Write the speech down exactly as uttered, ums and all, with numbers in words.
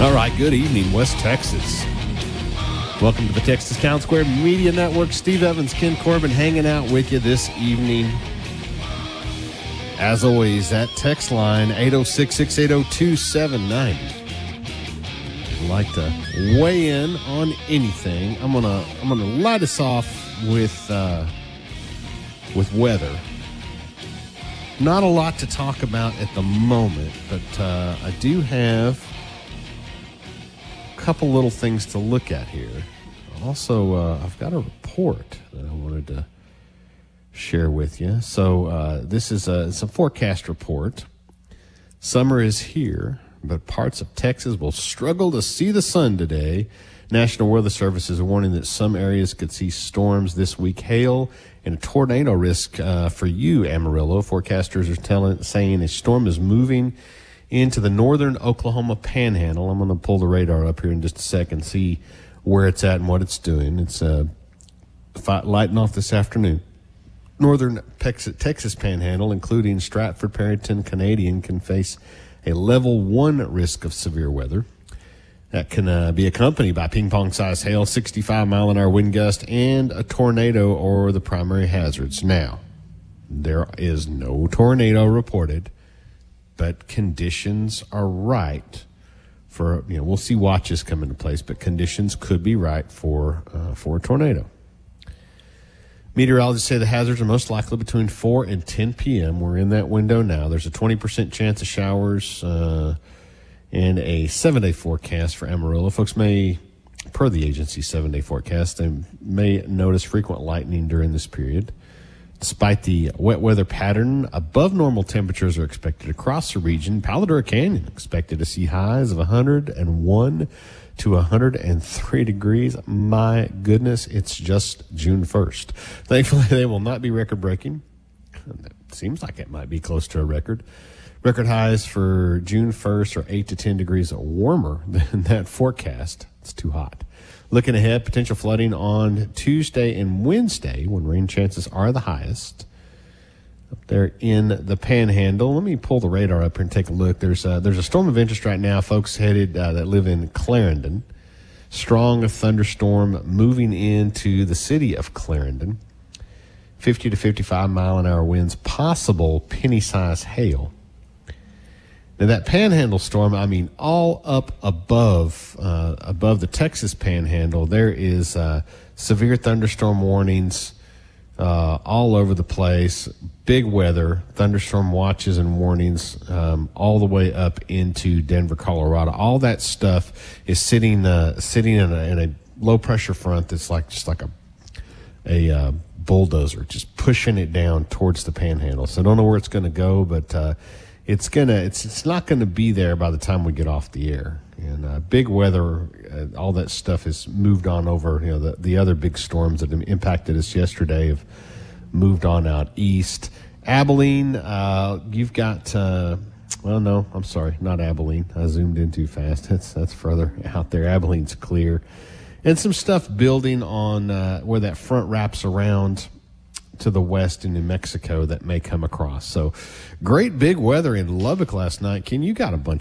All right, good evening, West Texas. Welcome to the Texas Town Square Media Network. Steve Evans, Ken Corbin hanging out with you this evening. As always, that text line, eight oh six, six eight oh, two seven nine oh. If you'd like to weigh in on anything, I'm gonna I'm gonna light us off with uh, with weather. Not a lot to talk about at the moment, but uh, I do have couple little things to look at here. Also, uh, I've got a report that I wanted to share with you. So uh, this is a, it's a forecast report. Summer is here, but parts of Texas will struggle to see the sun today. National Weather Service is warning that some areas could see storms this week, hail, and a tornado risk uh, for you, Amarillo. Forecasters are telling, saying a storm is moving into the northern Oklahoma panhandle. I'm going to pull the radar up here in just a second, see where it's at and what it's doing. It's uh, lighting off this afternoon. Northern Texas panhandle, including Stratford, Perryton, Canadian, can face a level one risk of severe weather. That can uh, be accompanied by ping-pong-sized hail, sixty-five mile an hour wind gust, and a tornado or the primary hazards. Now, there is no tornado reported, but conditions are right for, you know, we'll see watches come into place, but conditions could be right for uh, for a tornado. Meteorologists say the hazards are most likely between four and ten p.m. We're in that window now. There's a twenty percent chance of showers uh, and a seven-day forecast for Amarillo. Folks may, per the agency's seven-day forecast, they may notice frequent lightning during this period. Despite the wet weather pattern, above normal temperatures are expected across the region. Palo Duro Canyon expected to see highs of one hundred one to one hundred three degrees. My goodness, it's just June first. Thankfully, they will not be record-breaking. It seems like it might be close to a record. Record highs for June first are eight to ten degrees warmer than that forecast. It's too hot. Looking ahead, potential flooding on Tuesday and Wednesday when rain chances are the highest. Up there in the panhandle. Let me pull the radar up here and take a look. There's a, there's a storm of interest right now, folks headed uh, that live in Clarendon. Strong thunderstorm moving into the city of Clarendon. fifty to fifty-five mile an hour winds, possible penny-sized hail. Now, that panhandle storm, I mean, all up above uh, above the Texas panhandle, there is uh, severe thunderstorm warnings uh, all over the place, big weather, thunderstorm watches and warnings um, all the way up into Denver, Colorado. All that stuff is sitting uh, sitting in a, in a low-pressure front that's like just like a, a uh, bulldozer, just pushing it down towards the panhandle. So I don't know where it's going to go, but uh, It's gonna. It's it's not gonna be there by the time we get off the air. And uh, big weather, uh, all that stuff has moved on over. You know, the the other big storms that impacted us yesterday have moved on out east. Abilene, uh, you've got. Uh, well, no, I'm sorry, not Abilene. I zoomed in too fast. That's that's further out there. Abilene's clear, and some stuff building on uh, where that front wraps around to the west in New Mexico that may come across. So great big weather in Lubbock last night. Ken, you got a bunch